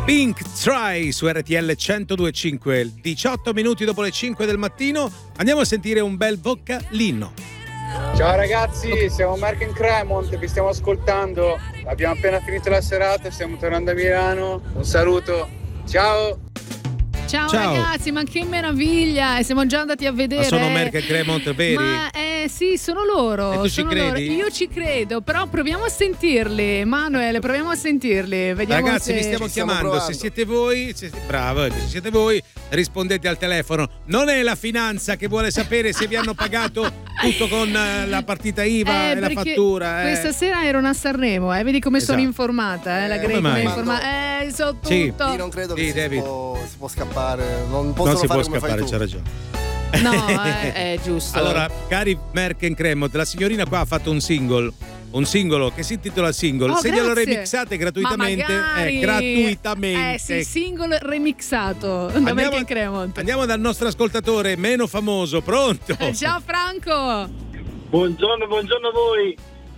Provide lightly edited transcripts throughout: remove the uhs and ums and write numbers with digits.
Pink Try su RTL 102.5, 18 minuti dopo le 5 del mattino. Andiamo a sentire un bel vocalino. Ciao ragazzi, siamo Mark and Cremont, vi stiamo ascoltando. Abbiamo appena finito la serata, stiamo tornando a Milano. Un saluto, ciao! Ciao ragazzi, ma che meraviglia! Siamo già andati a vedere. Ma sono Merck e Cremont veri? Ma sì, sono loro. E tu ci credi? Loro. Io ci credo, però proviamo a sentirli. Manuel, proviamo a sentirli. Vediamo. Ragazzi, se vi stiamo chiamando. Se siete voi, bravo, se siete voi, rispondete al telefono. Non è la finanza che vuole sapere se vi hanno pagato tutto con la partita IVA e la fattura. Questa sera ero a Sanremo, vedi come sono informata, la Greca è informata. So tutto. Sì. Io non credo che si può scappare. Non si può scappare, c'ha ragione. No, è giusto. Allora, cari Merck and Cremont, la signorina qua ha fatto un singolo che si intitola Single. Se glielo remixate gratuitamente, gratuitamente. Sì, single remixato da Merck and Cremont. Andiamo dal nostro ascoltatore meno famoso, pronto? Ciao Franco. Buongiorno a voi.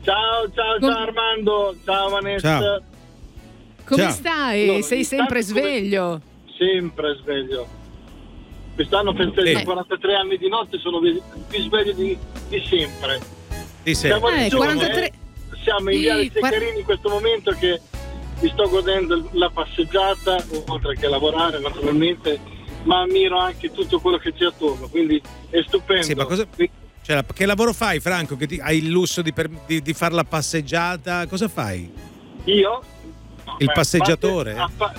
Ciao Armando, ciao Vanessa. Ciao. Come stai? Sei sempre sveglio? Sempre sveglio. Quest'anno festeggio 43 anni di notte, sono più sveglio di sempre. Di sempre. Siamo 43. Siamo in Viale Ceccarini in questo momento che mi sto godendo la passeggiata, oltre che lavorare naturalmente, ma ammiro anche tutto quello che c'è attorno, quindi è stupendo. Sì, ma che lavoro fai, Franco? Che hai il lusso di fare la passeggiata? Cosa fai? Io? Il passeggiatore?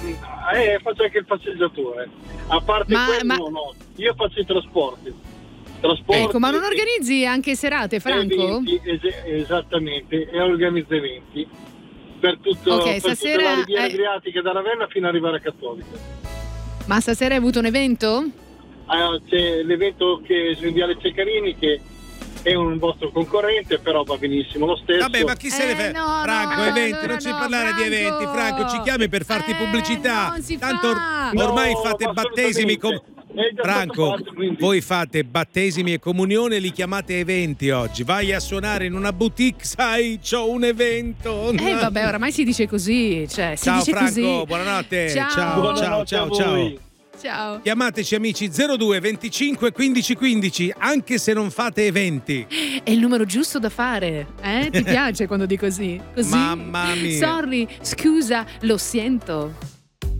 Faccio anche il passeggiatore. A parte quello, no. Io faccio i trasporti. Ecco, ma non organizzi anche serate, Franco? Esattamente, e organizzo eventi per tutta la riviera adriatica, da Ravenna fino ad arrivare a Cattolica. Ma stasera hai avuto un evento? C'è l'evento che su Viale Ceccarini, che è un vostro concorrente, però va benissimo lo stesso. Vabbè, ma chi se ne frega? Franco, eventi, non ci parlare di eventi. Franco, ci chiami per farti pubblicità. Tanto ormai fate battesimi Franco, voi fate battesimi e comunione, li chiamate eventi oggi. Vai a suonare in una boutique, sai, c'ho un evento. Vabbè, oramai si dice così, cioè, si ciao dice Franco, così. Buonanotte. Ciao. Chiamateci amici 02 25 15 15, anche se non fate eventi. È il numero giusto da fare, Ti piace quando dico così? Mamma mia. Sorry, scusa, lo sento.